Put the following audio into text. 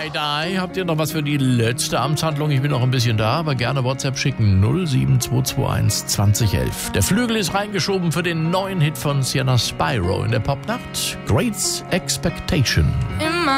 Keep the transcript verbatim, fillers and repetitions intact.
Die. Habt ihr noch was für die letzte Amtshandlung? Ich bin noch ein bisschen da, aber gerne WhatsApp schicken. null sieben zwei zwei eins zwanzig elf. Der Flügel ist reingeschoben für den neuen Hit von Sienna Spyro in der Popnacht. Great Expectation. Immer